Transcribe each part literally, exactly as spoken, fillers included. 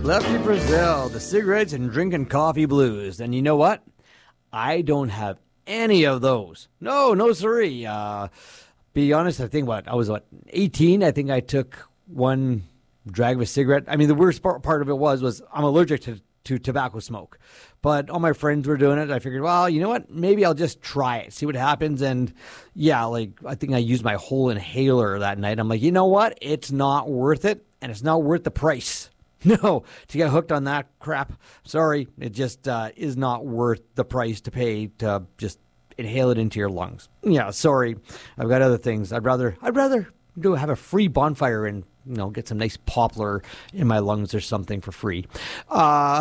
Lefty Brazil, the cigarettes and drinking coffee blues. And you know what? I don't have any of those. No, no siree. Uh, be honest, I think what? I was, what, eighteen? I think I took one drag of a cigarette. I mean, the worst part part of it was, was I'm allergic to, to tobacco smoke. But all my friends were doing it. I figured, well, you know what? Maybe I'll just try it, see what happens. And yeah, like I think I used my whole inhaler that night. I'm like, you know what? It's not worth it, and it's not worth the price. No, to get hooked on that crap, sorry, it just uh, is not worth the price to pay to just inhale it into your lungs. Yeah, sorry, I've got other things. I'd rather, I'd rather do have a free bonfire and you know get some nice poplar in my lungs or something for free. Uh,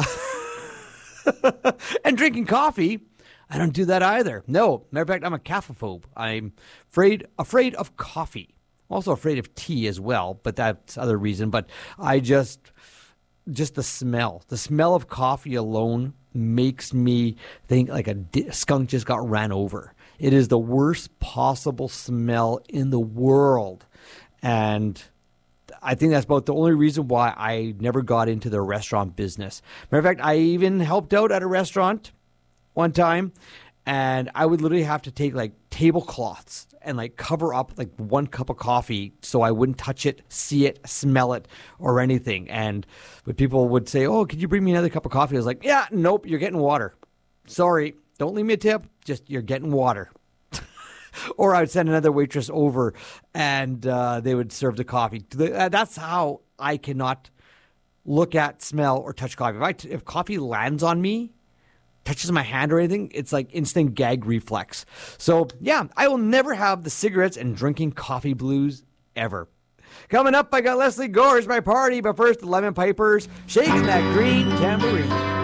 and drinking coffee, I don't do that either. No, matter of fact, I'm a caffephobe. I'm afraid afraid of coffee. I'm also afraid of tea as well, but that's other reason. But I just. Just the smell. The smell of coffee alone makes me think like a di- skunk just got ran over. It is the worst possible smell in the world. And I think that's about the only reason why I never got into the restaurant business. Matter of fact, I even helped out at a restaurant one time, and I would literally have to take like tablecloths and like cover up like one cup of coffee so I wouldn't touch it, see it, smell it, or anything. And when people would say, oh, could you bring me another cup of coffee? I was like, yeah, nope, you're getting water. Sorry, don't leave me a tip. Just you're getting water. Or I would send another waitress over and uh, they would serve the coffee. That's how I cannot look at, smell, or touch coffee. If, I t- if coffee lands on me, touches my hand or anything, it's like instant gag reflex. So yeah, I will never have the cigarettes and drinking coffee blues ever. Coming up, I got Leslie Gore's My Party, but first the Lemon Pipers shaking that green tambourine.